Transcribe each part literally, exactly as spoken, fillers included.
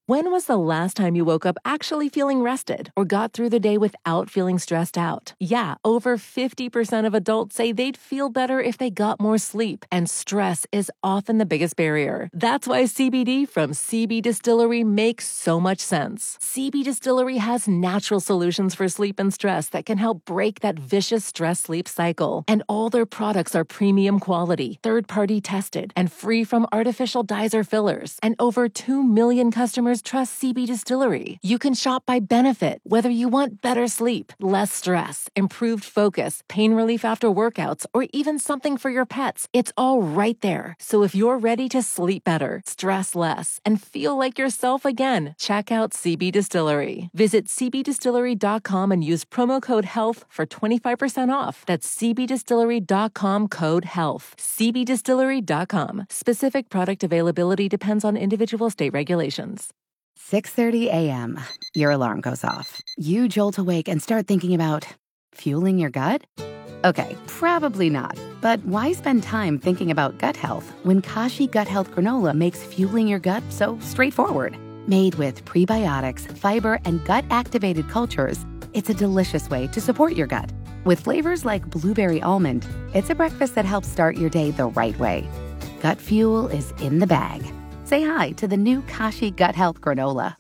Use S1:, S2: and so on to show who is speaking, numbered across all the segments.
S1: When was the last time you woke up actually feeling rested or got through the day without feeling stressed out? Yeah, over fifty percent of adults say they'd feel better if they got more sleep, and stress is often the biggest barrier. That's why C B D from C B Distillery makes so much sense. C B Distillery has natural solutions for sleep and stress that can help break that vicious stress-sleep cycle. And all their products are premium quality, third-party tested, and free from artificial dyes or fillers. And over two million customers trust C B Distillery. You can shop by benefit, whether you want better sleep, less stress, improved focus, pain relief after workouts, or even something for your pets. It's all right there. So if you're ready to sleep better, stress less, and feel like yourself again, check out C B Distillery. Visit c b distillery dot com and use promo code HEALTH for twenty-five percent off. That's c b distillery dot com code HEALTH. c b distillery dot com. Specific product availability depends on individual state regulations.
S2: six thirty a.m. Your alarm goes off. You jolt awake and start thinking about fueling your gut? Okay, probably not. But why spend time thinking about gut health when Kashi Gut Health Granola makes fueling your gut so straightforward? Made with prebiotics, fiber, and gut-activated cultures, it's a delicious way to support your gut. With flavors like blueberry almond, it's a breakfast that helps start your day the right way. Gut fuel is in the bag. Say hi to the new Kashi Gut Health Granola.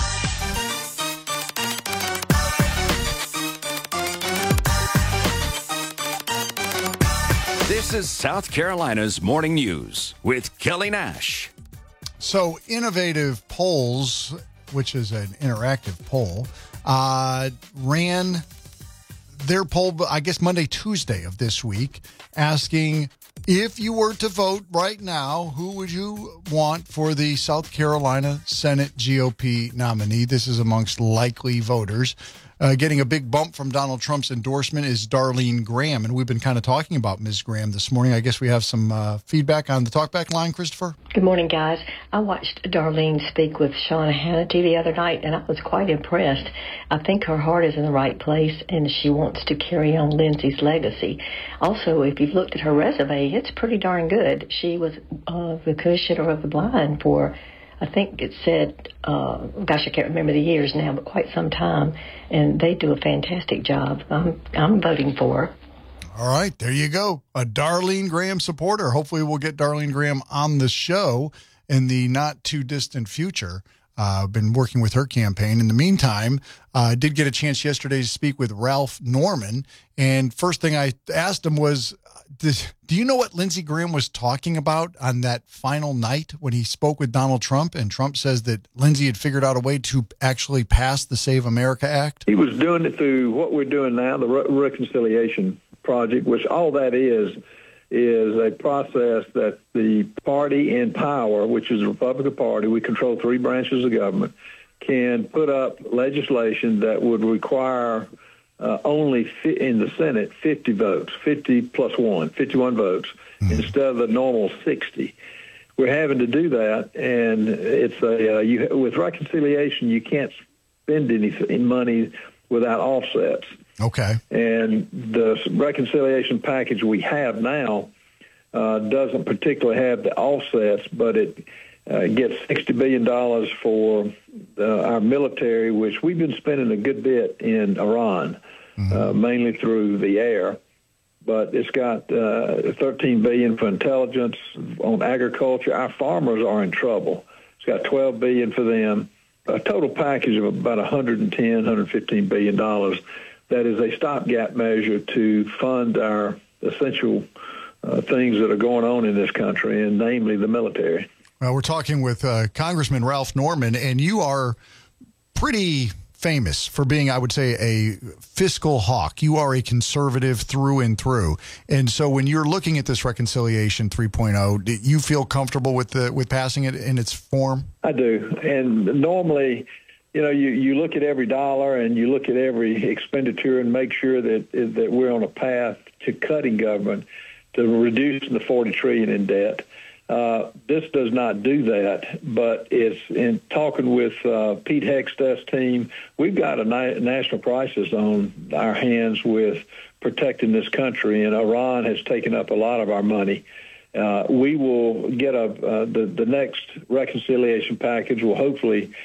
S3: This is South Carolina's Morning News with Kelly Nash.
S4: So, Innovative Polls, which is an interactive poll, uh, ran their poll, I guess, Monday, Tuesday of this week, asking if you were to vote right now, who would you want for the South Carolina Senate G O P nominee? This is amongst likely voters. Uh, getting a big bump from Donald Trump's endorsement is Darlene Graham, and we've been kind of talking about Miz Graham this morning. I guess we have some uh, feedback on the talkback line, Christopher?
S5: Good morning, guys. I watched Darlene speak with Sean Hannity the other night, and I was quite impressed. I think her heart is in the right place, and she wants to carry on Lindsay's legacy. Also, if you've looked at her resume, it's pretty darn good. She was uh, the commissioner of the blind for, I think it said, uh, gosh, I can't remember the years now, but quite some time, and they do a fantastic job. I'm, I'm voting for her.
S4: All right, there you go. A Darlene Graham supporter. Hopefully we'll get Darlene Graham on the show in the not-too-distant future. I've uh, been working with her campaign. In the meantime, I uh, did get a chance yesterday to speak with Ralph Norman, and first thing I asked him was, do you know what Lindsey Graham was talking about on that final night when he spoke with Donald Trump? And Trump says that Lindsey had figured out a way to actually pass the Save America Act.
S6: He was doing it through what we're doing now, the Re- Reconciliation Project, which all that is, is a process that the party in power, which is the Republican Party, we control three branches of government, can put up legislation that would require Uh, only fi- in the Senate fifty votes, fifty plus one, fifty-one votes, mm-hmm. instead of the normal sixty. We're having to do that, and it's a uh, you, with reconciliation, you can't spend any money without offsets.
S4: Okay.
S6: And the reconciliation package we have now uh, doesn't particularly have the offsets, but it uh, gets sixty billion dollars for uh, our military, which we've been spending a good bit in Iran, mm-hmm. uh, mainly through the air. But it's got uh, thirteen billion dollars for intelligence on agriculture. Our farmers are in trouble. It's got twelve billion dollars for them. A total package of about one hundred ten, one hundred fifteen billion dollars. That is a stopgap measure to fund our essential uh, things that are going on in this country, and namely the military.
S4: Well, we're talking with uh, Congressman Ralph Norman, and you are pretty famous for being, I would say, a fiscal hawk. You are a conservative through and through. And so when you're looking at this Reconciliation three point oh, do you feel comfortable with the with passing it in its form?
S6: I do. And normally, you know, you, you look at every dollar and you look at every expenditure and make sure that that we're on a path to cutting government, to reducing the forty trillion dollars in debt. Uh, this does not do that, but it's in talking with uh, Pete Hegseth's team, we've got a na- national crisis on our hands with protecting this country, and Iran has taken up a lot of our money. Uh, we will get a uh, the, the next reconciliation package will hopefully